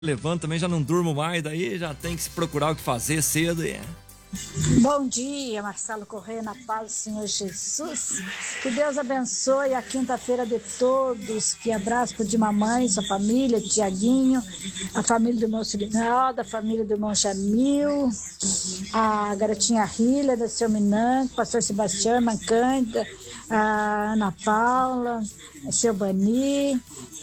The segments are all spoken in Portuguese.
levanto também, já não durmo mais, daí já tem que se procurar o que fazer cedo. Bom dia, Marcelo Corrêa, na paz do Senhor Jesus. Que Deus abençoe a quinta-feira de todos. Que abraço para de mamãe, sua família, Tiaguinho, a família do irmão Sirinaldo, a família do irmão Jamil, a garotinha Rila, da seu Minan, o pastor Sebastião, irmã Cândida, a Ana Paula, o seu Bani,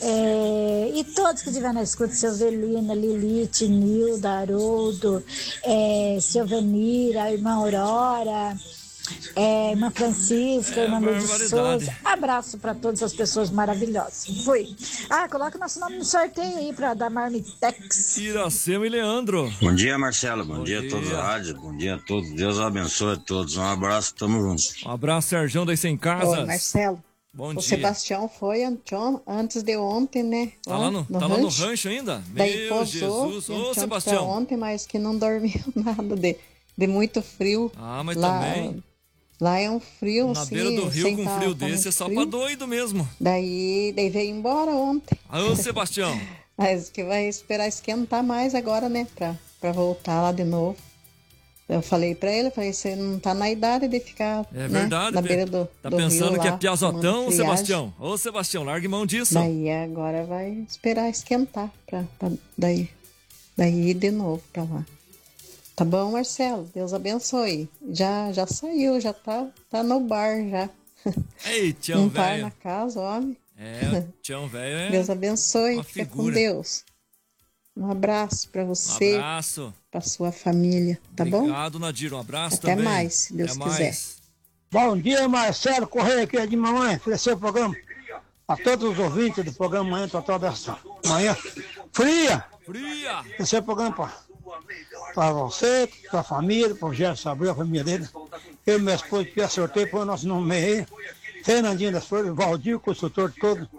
e todos que estiverem na escuta, seu Velina, Lilith, Nilda, Haroldo, seu Venira, a irmã Aurora, irmã Francisca, irmã Luiz de Souza. Abraço para todas as pessoas maravilhosas. Fui. Coloca nosso nome no sorteio aí para dar Marmitex. Iracema e Leandro. Bom dia, Marcelo. Bom dia a todos da rádio. Bom dia a todos. Deus abençoe a todos. Um abraço, tamo junto. Um abraço, Serjão das 100 Casas. Oi, Marcelo. Bom o dia. Sebastião foi antes de ontem, né? Tá lá no rancho ainda? Daí Meu pousou, Jesus. Ô, Sebastião. Ontem, mas que não dormiu nada de muito frio. Mas lá, também. Lá é um frio, na assim. Na beira do rio com frio desse é só pra doido mesmo. Daí veio embora ontem. Ô, Sebastião. Mas que vai esperar esquentar mais agora, né? Pra voltar lá de novo. Eu falei pra ele, você não tá na idade de ficar verdade, na beira do Tá do pensando rio que lá, é piazotão, tomando Sebastião? Ô, Sebastião, largue mão disso. Daí agora vai esperar esquentar pra daí ir de novo pra lá. Tá bom, Marcelo? Deus abençoe. Já saiu, já tá no bar já. Ei, Tião, não velho. tá na casa, homem. O Tião, velho, Deus abençoe, fica com Deus. Um abraço pra você. Um abraço. Pra sua família, tá bom? Obrigado, Nadir. Um abraço Até também. mais, se Deus quiser. Bom dia, Marcelo Correia, aqui de mamãe. Ofereceu o programa a todos os ouvintes do programa Manhã Total dessa manhã. Fria! Ofereceu o programa para você, para a família, para o Gerson Abreu, a família dele. Eu e minha esposa que sorteio, põe o nosso nome aí. Fernandinho das Flores, Valdir, consultor todo.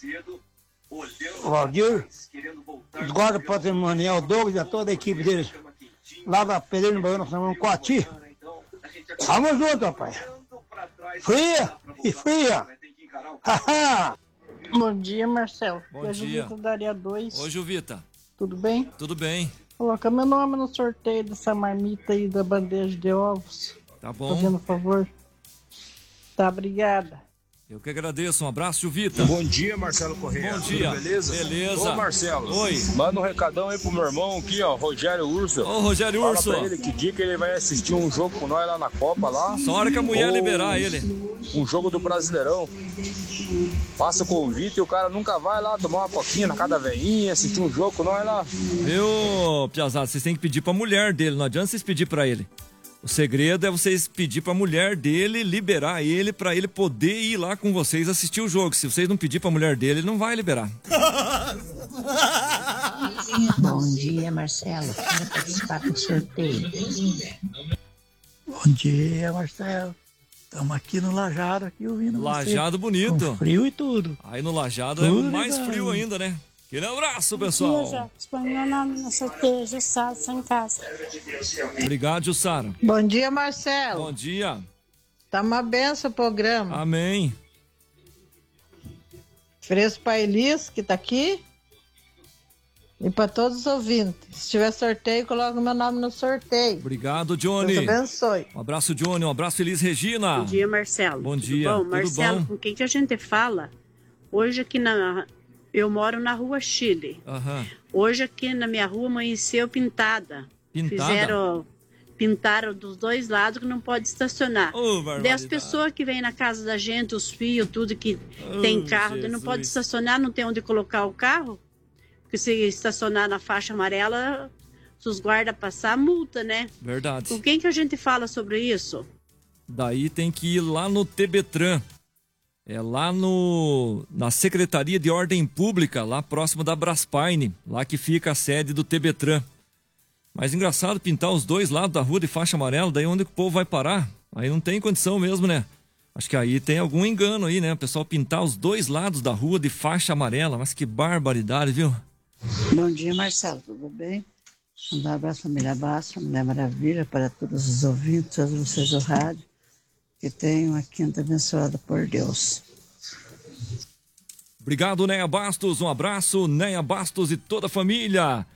O Valdir, os guardas patrimonial, Douglas e toda a equipe deles. Lá da Pereira no Baiano, nós chamamos Coati. Vamos junto, rapaz. Fria e fria. Bom dia, Marcelo. Bom dia. Vita daria 2. Oi, Juvita. Tudo bem? Tudo bem. Coloca meu nome no sorteio dessa marmita aí da bandeja de ovos. Tá bom. Fazendo favor. Tá, obrigada. Eu que agradeço, um abraço, Juvita. Bom dia, Marcelo Correia. Bom dia. Tudo beleza? Beleza. Ô, Marcelo. Oi. Manda um recadão aí pro meu irmão aqui, ó, Rogério Urso. Ô, Rogério Fala Urso. pra ele que dia que ele vai assistir um jogo com nós lá na Copa lá. Só a hora que a mulher liberar ele. Um jogo do Brasileirão. Faça o convite e o cara nunca vai lá tomar uma coquinha na casa da veinha, assistir um jogo com nós lá. Viu, Piazada, vocês têm que pedir pra mulher dele, não adianta vocês pedir pra ele. O segredo é vocês pedir pra mulher dele liberar ele pra ele poder ir lá com vocês assistir o jogo. Se vocês não pedir pra mulher dele, ele não vai liberar. Bom dia, Marcelo. Quero participar do sorteio. Bom dia, Marcelo. Estamos aqui no Lajado, aqui ouvindo Lajado bonito. Com frio e tudo. Aí no Lajado é mais frio ainda, né? Aquele abraço, pessoal. Bom dia, Põe meu nome no sorteio, Jussara, sem casa. Obrigado, Jussara. Bom dia, Marcelo. Bom dia. Tá uma benção o programa. Amém. Ofereço pra Elis, que tá aqui. E pra todos os ouvintes. Se tiver sorteio, coloca o meu nome no sorteio. Obrigado, Johnny. Deus abençoe. Um abraço, Johnny. Um abraço, Feliz Regina. Bom dia, Marcelo. Bom dia. Tudo bom? Marcelo, bom? com quem que a gente fala? Hoje aqui eu moro na rua Chile. Hoje aqui na minha rua amanheceu pintada. Pintaram dos dois lados que não pode estacionar. Daí as pessoas que vêm na casa da gente, os filhos, tudo que tem carro, não pode estacionar, não tem onde colocar o carro. Porque se estacionar na faixa amarela, se os guardas passar, multa, né? Verdade. Com quem que a gente fala sobre isso? Daí tem que ir lá no TBTran. É lá na Secretaria de Ordem Pública, lá próximo da Braspaine, lá que fica a sede do TBTran. Mas engraçado pintar os dois lados da rua de faixa amarela, daí onde que o povo vai parar? Aí não tem condição mesmo, né? Acho que aí tem algum engano aí, né? O pessoal pintar os dois lados da rua de faixa amarela, mas que barbaridade, viu? Bom dia, Marcelo, tudo bem? Um abraço, família Bassa, Mulher Maravilha, para todos os ouvintes, todos vocês do rádio, que tenham uma quinta abençoada por Deus. Obrigado, Neia Bastos. Um abraço, Neia Bastos e toda a família.